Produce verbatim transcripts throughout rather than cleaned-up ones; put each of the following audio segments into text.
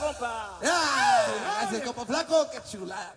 compa. ¡Ah! Gracias, compa flaco, qué chula.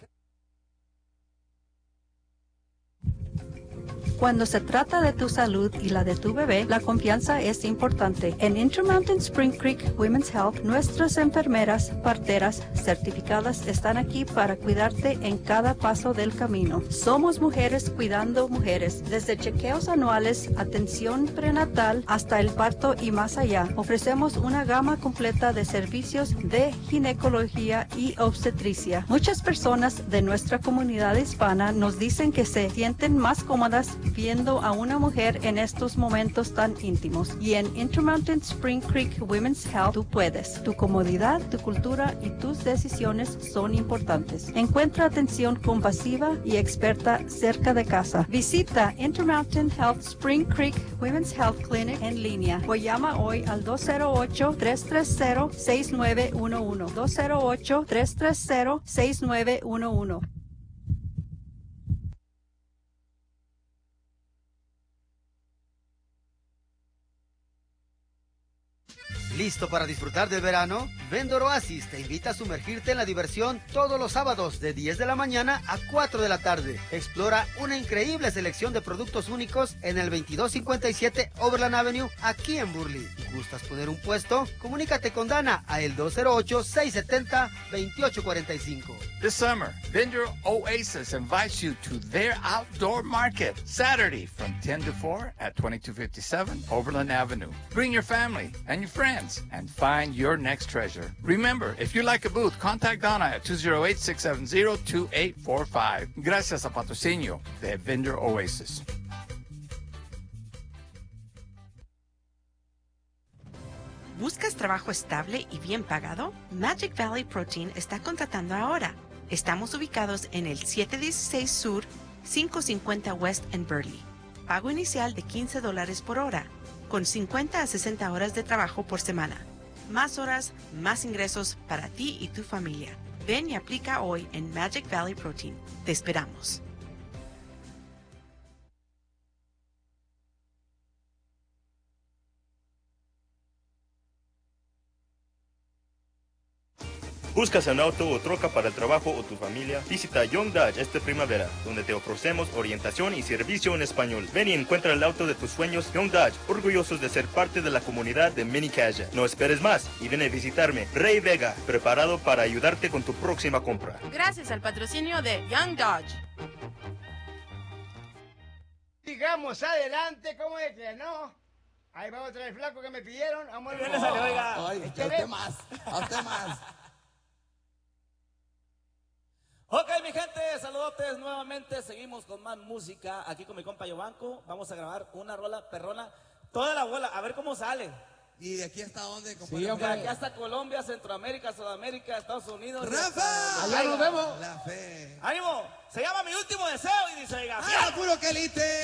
Cuando se trata de tu salud y la de tu bebé, la confianza es importante. En Intermountain Spring Creek Women's Health, nuestras enfermeras, parteras certificadas están aquí para cuidarte en cada paso del camino. Somos mujeres cuidando mujeres, desde chequeos anuales, atención prenatal, hasta el parto y más allá. Ofrecemos una gama completa de servicios de ginecología y obstetricia. Muchas personas de nuestra comunidad hispana nos dicen que se sienten más cómodas viendo a una mujer en estos momentos tan íntimos. Y en Intermountain Spring Creek Women's Health tú puedes. Tu comodidad, tu cultura y tus decisiones son importantes. Encuentra atención compasiva y experta cerca de casa. Visita Intermountain Health Spring Creek Women's Health Clinic en línea o llama hoy al dos cero ocho, tres tres cero, seis nueve uno uno. dos cero ocho, tres tres cero, seis nueve uno uno. ¿Listo para disfrutar del verano? Vendor Oasis te invita a sumergirte en la diversión todos los sábados de diez de la mañana a cuatro de la tarde. Explora una increíble selección de productos únicos en el veintidós cincuenta y siete Overland Avenue, aquí en Burley. ¿Gustas poner un puesto? Comunícate con Dana a el dos cero ocho, seis siete cero, dos ocho cuatro cinco. This summer, Vendor Oasis invites you to their outdoor market, Saturday from ten to four at twenty-two fifty-seven Overland Avenue. Bring your family and your friends and find your next treasure. Remember, if you like a booth, contact Donna at two zero eight, six seven zero, two eight four five. Gracias a patrocinio de Vendor Oasis. ¿Buscas trabajo estable y bien pagado? Magic Valley Protein está contratando ahora. Estamos ubicados en el siete dieciséis Sur, quinientos cincuenta West en Burley. Pago inicial de quince dólares por hora, con cincuenta a sesenta horas de trabajo por semana. Más horas, más ingresos para ti y tu familia. Ven y aplica hoy en Magic Valley Protein. Te esperamos. ¿Buscas un auto o troca para el trabajo o tu familia? Visita Young Dodge esta primavera, donde te ofrecemos orientación y servicio en español. Ven y encuentra el auto de tus sueños. Young Dodge, orgullosos de ser parte de la comunidad de Mini Caja. No esperes más y ven a visitarme. Ray Vega, preparado para ayudarte con tu próxima compra. Gracias al patrocinio de Young Dodge. Sigamos adelante, ¿cómo es que no? Ahí va otra vez flaco que me pidieron. Vamos a ver. Oiga, Ay, a usted más, a usted más. Ok, mi gente, saludotes nuevamente. Seguimos con más música aquí con mi compa Yovanco. Vamos a grabar una rola perrona. Toda la bola, a ver cómo sale. ¿Y de aquí hasta dónde, compa? Sí, de aquí hasta Colombia, Centroamérica, Sudamérica, Estados Unidos. ¡Rafa! Allá nos vemos. La fe. ¡Ánimo! Se llama Mi Último Deseo y dice, oiga, ¡ah, puro quelite!